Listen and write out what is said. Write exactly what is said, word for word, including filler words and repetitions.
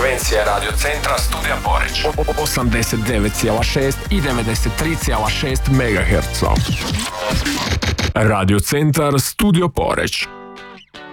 Frekvencija Radio Centra Studija Poreć. osamdeset devet zarez šest i devedeset tri zarez šest megaherca. Radio Centar Studio Poreć.